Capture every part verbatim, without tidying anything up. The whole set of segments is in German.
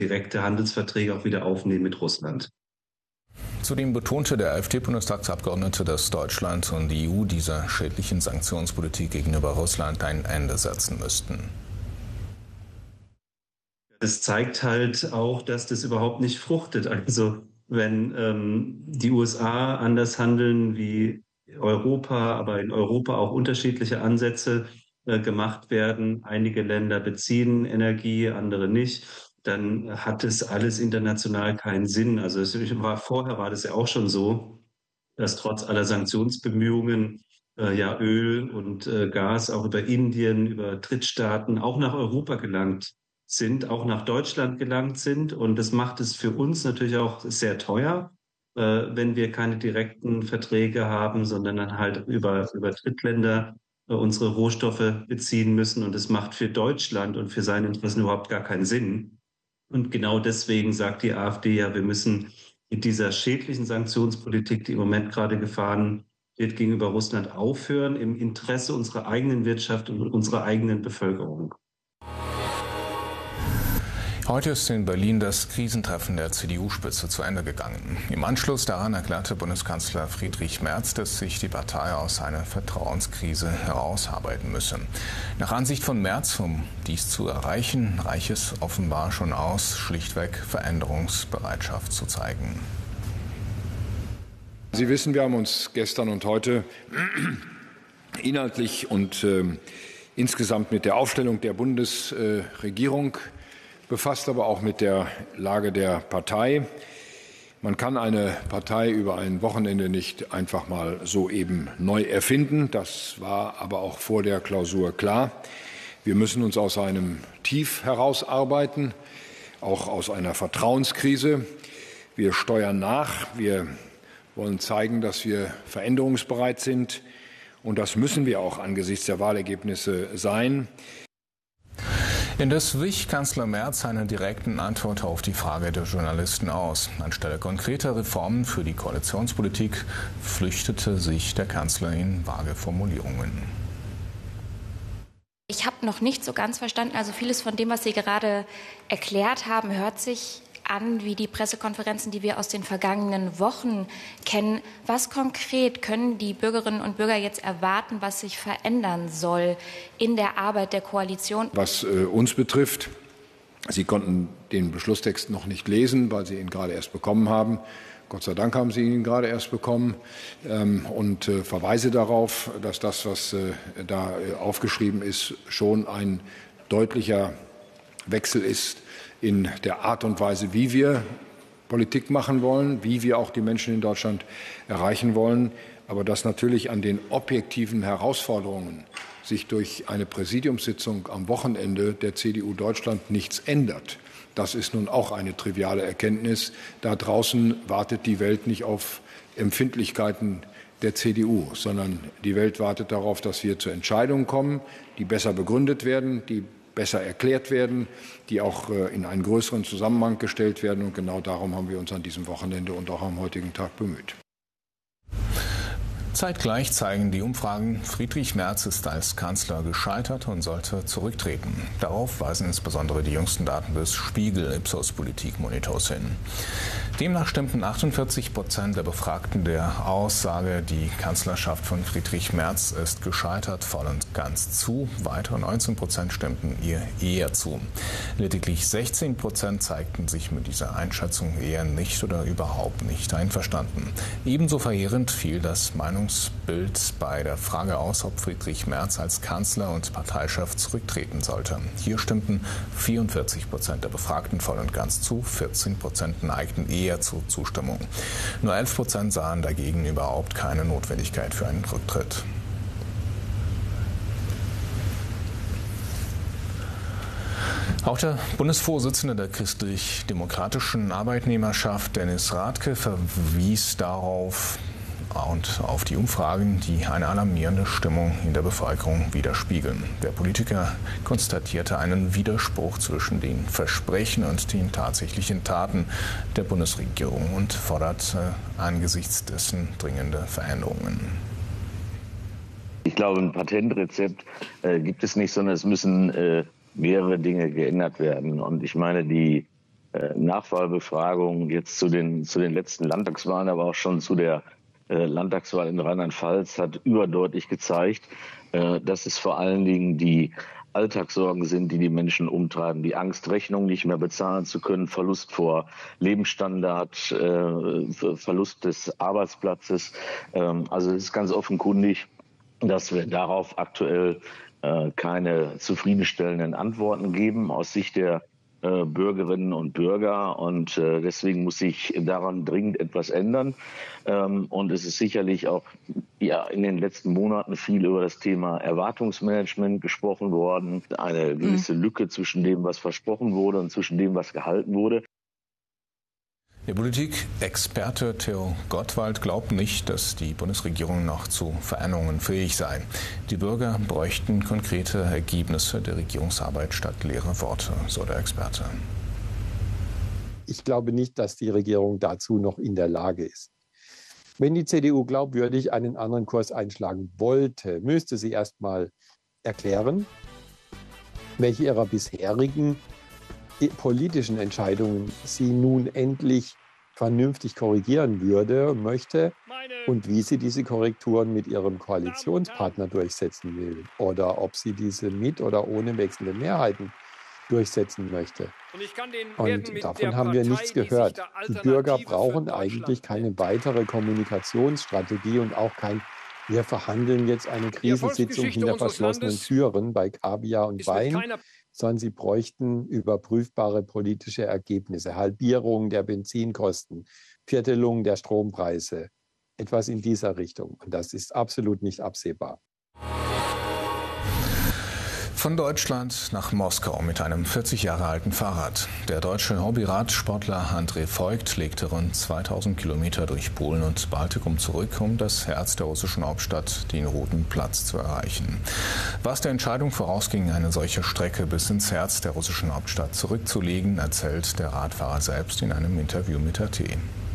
direkte Handelsverträge auch wieder aufnehmen mit Russland. Zudem betonte der AfD-Bundestagsabgeordnete, dass Deutschland und die E U dieser schädlichen Sanktionspolitik gegenüber Russland ein Ende setzen müssten. Das zeigt halt auch, dass das überhaupt nicht fruchtet. Also wenn ähm, die U S A anders handeln wie Europa, aber in Europa auch unterschiedliche Ansätze äh, gemacht werden, einige Länder beziehen Energie, andere nicht, dann hat es alles international keinen Sinn. Also es war, vorher war das ja auch schon so, dass trotz aller Sanktionsbemühungen äh, ja Öl und äh, Gas auch über Indien, über Drittstaaten auch nach Europa gelangt sind, auch nach Deutschland gelangt sind. Und das macht es für uns natürlich auch sehr teuer, äh, wenn wir keine direkten Verträge haben, sondern dann halt über, über Drittländer äh, unsere Rohstoffe beziehen müssen. Und das macht für Deutschland und für seine Interessen überhaupt gar keinen Sinn. Und genau deswegen sagt die AfD ja, wir müssen mit dieser schädlichen Sanktionspolitik, die im Moment gerade gefahren wird, gegenüber Russland aufhören, im Interesse unserer eigenen Wirtschaft und unserer eigenen Bevölkerung. Heute ist in Berlin das Krisentreffen der C D U-Spitze zu Ende gegangen. Im Anschluss daran erklärte Bundeskanzler Friedrich Merz, dass sich die Partei aus einer Vertrauenskrise herausarbeiten müsse. Nach Ansicht von Merz, um dies zu erreichen, reiche es offenbar schon aus, schlichtweg Veränderungsbereitschaft zu zeigen. Sie wissen, wir haben uns gestern und heute inhaltlich und äh, insgesamt mit der Aufstellung der Bundesregierung äh, befasst, aber auch mit der Lage der Partei. Man kann eine Partei über ein Wochenende nicht einfach mal so eben neu erfinden. Das war aber auch vor der Klausur klar. Wir müssen uns aus einem Tief herausarbeiten, auch aus einer Vertrauenskrise. Wir steuern nach. Wir wollen zeigen, dass wir veränderungsbereit sind. Und das müssen wir auch angesichts der Wahlergebnisse sein. Indes wich Kanzler Merz seiner direkten Antwort auf die Frage der Journalisten aus. Anstelle konkreter Reformen für die Koalitionspolitik flüchtete sich der Kanzler in vage Formulierungen. Ich habe noch nicht so ganz verstanden, also vieles von dem, was Sie gerade erklärt haben, hört sich an wie die Pressekonferenzen, die wir aus den vergangenen Wochen kennen. Was konkret können die Bürgerinnen und Bürger jetzt erwarten, was sich verändern soll in der Arbeit der Koalition? Was äh, uns betrifft, Sie konnten den Beschlusstext noch nicht lesen, weil Sie ihn gerade erst bekommen haben. Gott sei Dank haben Sie ihn gerade erst bekommen ähm, und äh, verweise darauf, dass das, was äh, da äh, aufgeschrieben ist, schon ein deutlicher Wechsel ist in der Art und Weise, wie wir Politik machen wollen, wie wir auch die Menschen in Deutschland erreichen wollen, aber dass natürlich an den objektiven Herausforderungen sich durch eine Präsidiumssitzung am Wochenende der C D U Deutschland nichts ändert. Das ist nun auch eine triviale Erkenntnis. Da draußen wartet die Welt nicht auf Empfindlichkeiten der C D U, sondern die Welt wartet darauf, dass wir zu Entscheidungen kommen, die besser begründet werden, die besser erklärt werden, die auch in einen größeren Zusammenhang gestellt werden. Und genau darum haben wir uns an diesem Wochenende und auch am heutigen Tag bemüht. Zeitgleich zeigen die Umfragen, Friedrich Merz ist als Kanzler gescheitert und sollte zurücktreten. Darauf weisen insbesondere die jüngsten Daten des Spiegel Ipsos Politikmonitors hin. Demnach stimmten achtundvierzig Prozent der Befragten der Aussage, die Kanzlerschaft von Friedrich Merz ist gescheitert, voll und ganz zu. Weitere neunzehn Prozent stimmten ihr eher zu. Lediglich sechzehn Prozent zeigten sich mit dieser Einschätzung eher nicht oder überhaupt nicht einverstanden. Ebenso verheerend fiel das Meinungsbild bei der Frage aus, ob Friedrich Merz als Kanzler und Parteichef zurücktreten sollte. Hier stimmten vierundvierzig Prozent der Befragten voll und ganz zu, vierzehn Prozent neigten eher zur Zustimmung. Nur elf Prozent sahen dagegen überhaupt keine Notwendigkeit für einen Rücktritt. Auch der Bundesvorsitzende der christlich-demokratischen Arbeitnehmerschaft, Dennis Rathke, verwies darauf, und auf die Umfragen, die eine alarmierende Stimmung in der Bevölkerung widerspiegeln. Der Politiker konstatierte einen Widerspruch zwischen den Versprechen und den tatsächlichen Taten der Bundesregierung und forderte angesichts dessen dringende Veränderungen. Ich glaube, ein Patentrezept äh, gibt es nicht, sondern es müssen äh, mehrere Dinge geändert werden. Und ich meine, die äh, Nachwahlbefragung jetzt zu den, zu den letzten Landtagswahlen, aber auch schon zu der äh, Landtagswahl in Rheinland-Pfalz hat überdeutlich gezeigt, äh, dass es vor allen Dingen die Alltagssorgen sind, die die Menschen umtreiben. Die Angst, Rechnungen nicht mehr bezahlen zu können, Verlust vor Lebensstandard, äh, Verlust des Arbeitsplatzes. Ähm, also es ist ganz offenkundig, dass wir darauf aktuell äh, keine zufriedenstellenden Antworten geben aus Sicht der äh, Bürgerinnen und Bürger. Und äh, deswegen muss sich daran dringend etwas ändern. Ähm, und es ist sicherlich auch ja in den letzten Monaten viel über das Thema Erwartungsmanagement gesprochen worden. Eine gewisse Lücke zwischen dem, was versprochen wurde und zwischen dem, was gehalten wurde. Der Politikexperte Theo Gottwald glaubt nicht, dass die Bundesregierung noch zu Veränderungen fähig sei. Die Bürger bräuchten konkrete Ergebnisse der Regierungsarbeit statt leere Worte, so der Experte. Ich glaube nicht, dass die Regierung dazu noch in der Lage ist. Wenn die C D U glaubwürdig einen anderen Kurs einschlagen wollte, müsste sie erst mal erklären, welche ihrer bisherigen politischen Entscheidungen sie nun endlich vernünftig korrigieren würde und möchte und wie sie diese Korrekturen mit ihrem Koalitionspartner durchsetzen will oder ob sie diese mit oder ohne wechselnde Mehrheiten durchsetzen möchte. Und davon haben wir nichts gehört. Die Bürger brauchen eigentlich keine weitere Kommunikationsstrategie und auch kein wir verhandeln jetzt eine Krisensitzung hinter verschlossenen Türen bei Kaviar und Wein, sondern sie bräuchten überprüfbare politische Ergebnisse, Halbierung der Benzinkosten, Viertelung der Strompreise, etwas in dieser Richtung. Und das ist absolut nicht absehbar. Von Deutschland nach Moskau mit einem vierzig Jahre alten Fahrrad. Der deutsche Hobbyradsportler André Voigt legte rund zweitausend Kilometer durch Polen und Baltikum zurück, um das Herz der russischen Hauptstadt, den Roten Platz, zu erreichen. Was der Entscheidung vorausging, eine solche Strecke bis ins Herz der russischen Hauptstadt zurückzulegen, erzählt der Radfahrer selbst in einem Interview mit A T.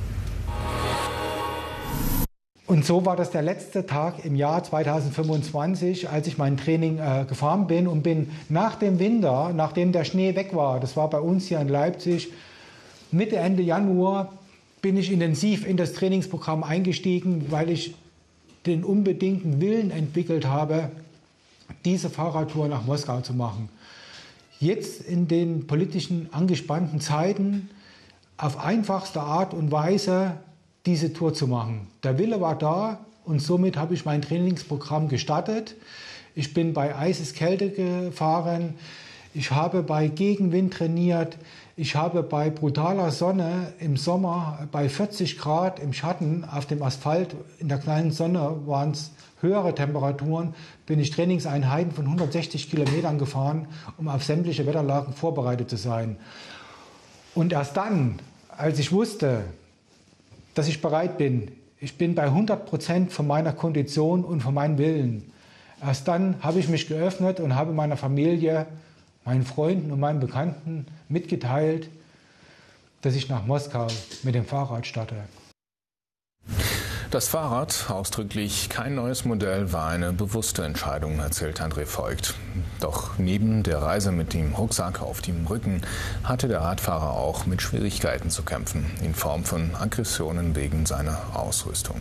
Und so war das der letzte Tag im Jahr zweitausendfünfundzwanzig, als ich mein Training äh, gefahren bin und bin nach dem Winter, nachdem der Schnee weg war, das war bei uns hier in Leipzig, Mitte, Ende Januar, bin ich intensiv in das Trainingsprogramm eingestiegen, weil ich den unbedingten Willen entwickelt habe, diese Fahrradtour nach Moskau zu machen. Jetzt in den politischen angespannten Zeiten auf einfachste Art und Weise diese Tour zu machen. Der Wille war da und somit habe ich mein Trainingsprogramm gestartet. Ich bin bei Eiseskälte gefahren, ich habe bei Gegenwind trainiert, ich habe bei brutaler Sonne im Sommer bei vierzig Grad im Schatten auf dem Asphalt, in der kleinen Sonne waren es höhere Temperaturen, bin ich Trainingseinheiten von hundertsechzig Kilometern gefahren, um auf sämtliche Wetterlagen vorbereitet zu sein. Und erst dann, als ich wusste, dass ich bereit bin. Ich bin bei hundert Prozent von meiner Kondition und von meinem Willen. Erst dann habe ich mich geöffnet und habe meiner Familie, meinen Freunden und meinen Bekannten mitgeteilt, dass ich nach Moskau mit dem Fahrrad starte. Das Fahrrad, ausdrücklich kein neues Modell, war eine bewusste Entscheidung, erzählt André Voigt. Doch neben der Reise mit dem Rucksack auf dem Rücken hatte der Radfahrer auch mit Schwierigkeiten zu kämpfen, in Form von Aggressionen wegen seiner Ausrüstung.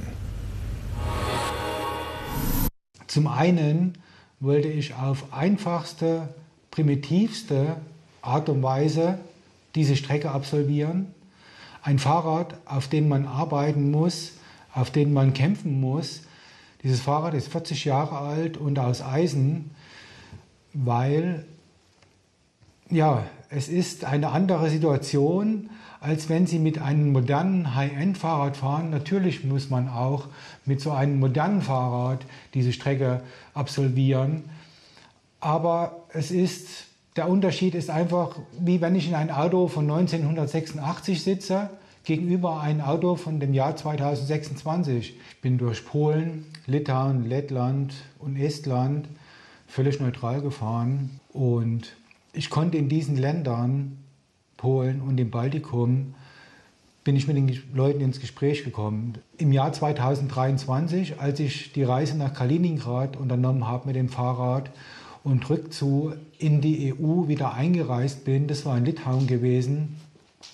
Zum einen wollte ich auf einfachste, primitivste Art und Weise diese Strecke absolvieren. Ein Fahrrad, auf dem man arbeiten muss, auf den man kämpfen muss. Dieses Fahrrad ist vierzig Jahre alt und aus Eisen, weil ja, es ist eine andere Situation, als wenn Sie mit einem modernen High-End-Fahrrad fahren. Natürlich muss man auch mit so einem modernen Fahrrad diese Strecke absolvieren. Aber es ist, der Unterschied ist einfach, wie wenn ich in ein Auto von neunzehnhundertsechsundachtzig sitze, gegenüber ein Auto von dem Jahr zweitausendsechsundzwanzig. Ich bin durch Polen, Litauen, Lettland und Estland völlig neutral gefahren. Und ich konnte in diesen Ländern, Polen und dem Baltikum, bin ich mit den Leuten ins Gespräch gekommen. Im Jahr zweitausenddreiundzwanzig, als ich die Reise nach Kaliningrad unternommen habe mit dem Fahrrad und rückzu in die E U wieder eingereist bin, das war in Litauen gewesen,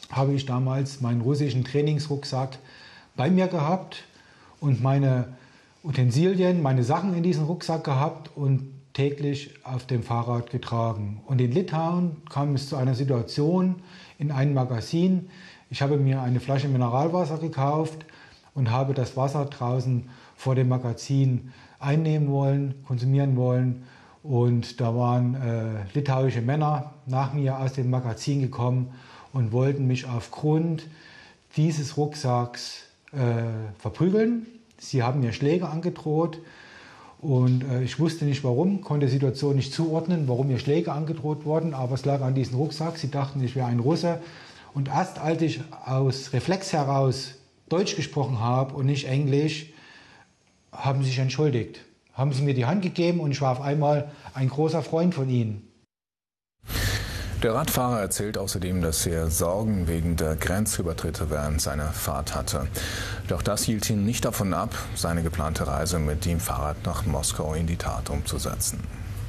habe ich damals meinen russischen Trainingsrucksack bei mir gehabt und meine Utensilien, meine Sachen in diesem Rucksack gehabt und täglich auf dem Fahrrad getragen. Und in Litauen kam es zu einer Situation in einem Magazin. Ich habe mir eine Flasche Mineralwasser gekauft und habe das Wasser draußen vor dem Magazin einnehmen wollen, konsumieren wollen. Und da waren äh, litauische Männer nach mir aus dem Magazin gekommen und wollten mich aufgrund dieses Rucksacks äh, verprügeln. Sie haben mir Schläge angedroht und äh, ich wusste nicht warum, konnte die Situation nicht zuordnen, warum mir Schläge angedroht wurden, aber es lag an diesem Rucksack. Sie dachten, ich wäre ein Russe. Und erst als ich aus Reflex heraus Deutsch gesprochen habe und nicht Englisch, haben sie sich entschuldigt. Haben sie mir die Hand gegeben und ich war auf einmal ein großer Freund von ihnen. Der Radfahrer erzählt außerdem, dass er Sorgen wegen der Grenzübertritte während seiner Fahrt hatte. Doch das hielt ihn nicht davon ab, seine geplante Reise mit dem Fahrrad nach Moskau in die Tat umzusetzen.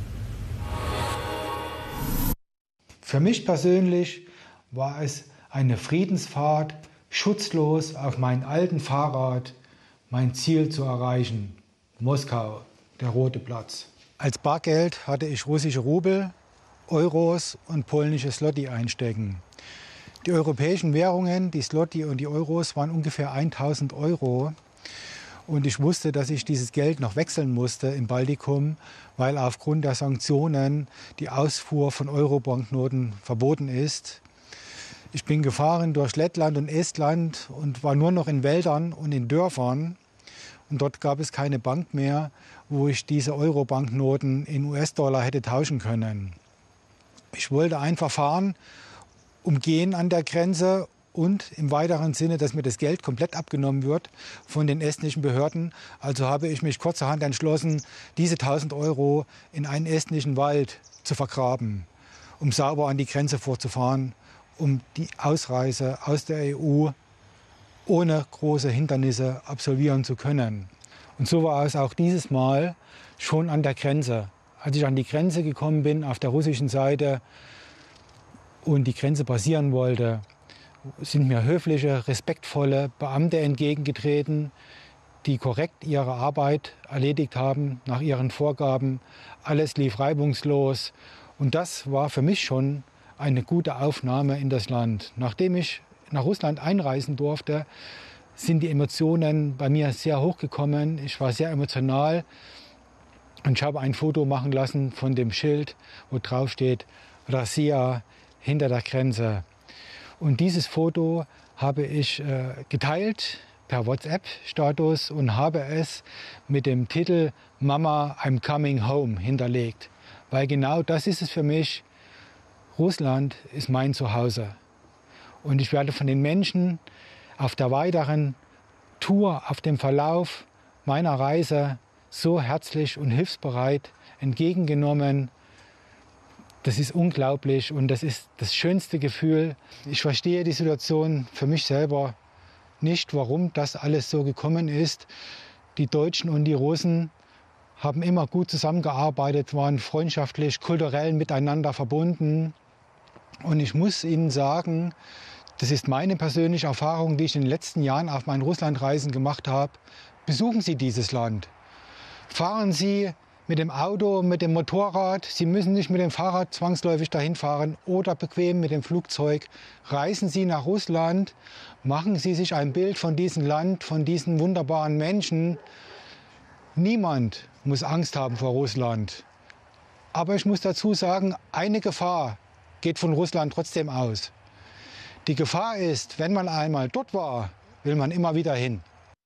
Für mich persönlich war es eine Friedensfahrt, schutzlos auf meinem alten Fahrrad mein Ziel zu erreichen. Moskau, der Rote Platz. Als Bargeld hatte ich russische Rubel, Euros und polnische Zloty einstecken. Die europäischen Währungen, die Zloty und die Euros, waren ungefähr tausend Euro. Und ich wusste, dass ich dieses Geld noch wechseln musste im Baltikum, weil aufgrund der Sanktionen die Ausfuhr von Euro-Banknoten verboten ist. Ich bin gefahren durch Lettland und Estland und war nur noch in Wäldern und in Dörfern. Und dort gab es keine Bank mehr, wo ich diese Euro-Banknoten in U S-Dollar hätte tauschen können. Ich wollte einfach fahren, umgehen an der Grenze und im weiteren Sinne, dass mir das Geld komplett abgenommen wird von den estnischen Behörden. Also habe ich mich kurzerhand entschlossen, diese tausend Euro in einen estnischen Wald zu vergraben, um sauber an die Grenze vorzufahren, um die Ausreise aus der E U ohne große Hindernisse absolvieren zu können. Und so war es auch dieses Mal schon an der Grenze. Als ich an die Grenze gekommen bin, auf der russischen Seite, und die Grenze passieren wollte, sind mir höfliche, respektvolle Beamte entgegengetreten, die korrekt ihre Arbeit erledigt haben, nach ihren Vorgaben. Alles lief reibungslos. Und das war für mich schon eine gute Aufnahme in das Land. Nachdem ich nach Russland einreisen durfte, sind die Emotionen bei mir sehr hochgekommen. Ich war sehr emotional. Und ich habe ein Foto machen lassen von dem Schild, wo drauf steht, Россия hinter der Grenze. Und dieses Foto habe ich äh, geteilt per WhatsApp-Status und habe es mit dem Titel Mama, I'm coming home hinterlegt. Weil genau das ist es für mich. Russland ist mein Zuhause. Und ich werde von den Menschen auf der weiteren Tour, auf dem Verlauf meiner Reise so herzlich und hilfsbereit entgegengenommen. Das ist unglaublich und das ist das schönste Gefühl. Ich verstehe die Situation für mich selber nicht, warum das alles so gekommen ist. Die Deutschen und die Russen haben immer gut zusammengearbeitet, waren freundschaftlich, kulturell miteinander verbunden. Und ich muss Ihnen sagen, das ist meine persönliche Erfahrung, die ich in den letzten Jahren auf meinen Russlandreisen gemacht habe. Besuchen Sie dieses Land. Fahren Sie mit dem Auto, mit dem Motorrad. Sie müssen nicht mit dem Fahrrad zwangsläufig dahin fahren oder bequem mit dem Flugzeug. Reisen Sie nach Russland, machen Sie sich ein Bild von diesem Land, von diesen wunderbaren Menschen. Niemand muss Angst haben vor Russland. Aber ich muss dazu sagen, eine Gefahr geht von Russland trotzdem aus. Die Gefahr ist, wenn man einmal dort war, will man immer wieder hin.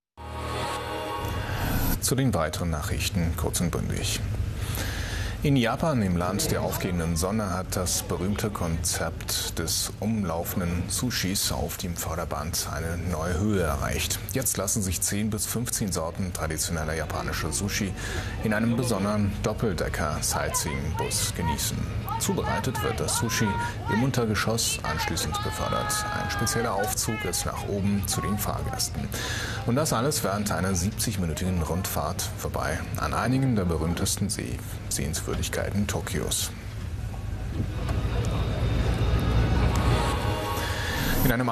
Zu den weiteren Nachrichten kurz und bündig. In Japan, im Land der aufgehenden Sonne, hat das berühmte Konzept des umlaufenden Sushis auf dem Förderband eine neue Höhe erreicht. Jetzt lassen sich zehn bis fünfzehn Sorten traditioneller japanischer Sushi in einem besonderen Doppeldecker-Sightseeing-Bus genießen. Zubereitet wird das Sushi im Untergeschoss, anschließend befördert. Ein spezieller Aufzug ist nach oben zu den Fahrgästen. Und das alles während einer siebzigminütigen Rundfahrt vorbei an einigen der berühmtesten See Sehenswürdigkeiten Tokios. In einem